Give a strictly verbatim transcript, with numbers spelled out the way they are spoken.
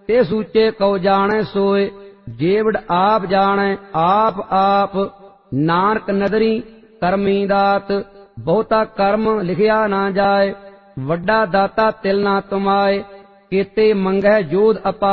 ते सूचे कौ जाने सोए, जेवड़ आप जाने आप आप। नानक नदरी करमी दात, बहुता कर्म लिखिया ना जाए। वड्डा दाता तिल ना तुमाए, केते मंगै जोध अपार।